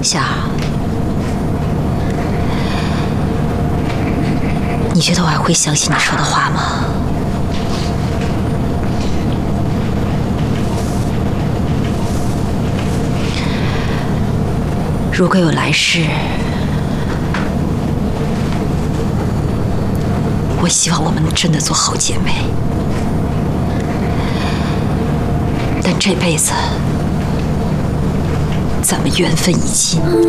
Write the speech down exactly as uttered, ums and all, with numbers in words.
下，你觉得我还会相信你说的话吗？如果有来世，我希望我们能真的做好姐妹。但这辈子，咱们缘分已尽。